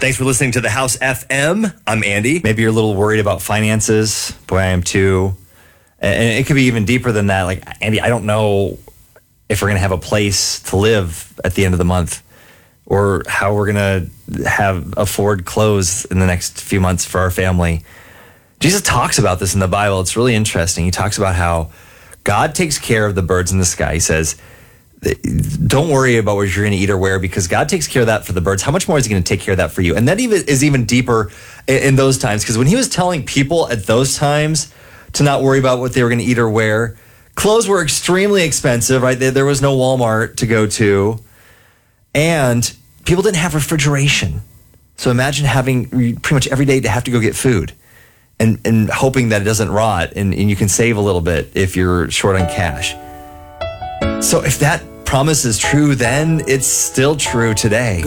Thanks for listening to The House FM. I'm Andy. Maybe you're a little worried about finances. Boy, I am too. And it could be even deeper than that. Like, Andy, I don't know if we're going to have a place to live at the end of the month, or how we're going to afford clothes in the next few months for our family. Jesus talks about this in the Bible. It's really interesting. He talks about how God takes care of the birds in the sky. He says, don't worry about what you're going to eat or wear, because God takes care of that for the birds. How much more is he going to take care of that for you? And that is even deeper in those times, because when he was telling people at those times to not worry about what they were going to eat or wear, clothes were extremely expensive, right? There was no Walmart to go to, and people didn't have refrigeration. So imagine having pretty much every day to have to go get food and hoping that it doesn't rot, and you can save a little bit if you're short on cash. So if that promise is true then, it's still true today.